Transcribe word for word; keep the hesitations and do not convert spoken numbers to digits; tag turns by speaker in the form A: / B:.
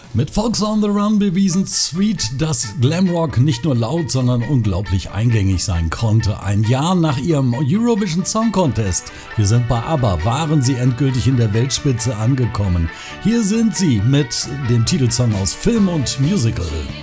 A: Mit Fox on the Run bewiesen Sweet, dass Glamrock nicht nur laut, sondern unglaublich eingängig sein konnte. Ein Jahr nach ihrem Eurovision Song Contest, wir sind bei ABBA, waren sie endgültig in der Weltspitze angekommen. Hier sind sie mit dem Titelsong aus Film und Musical.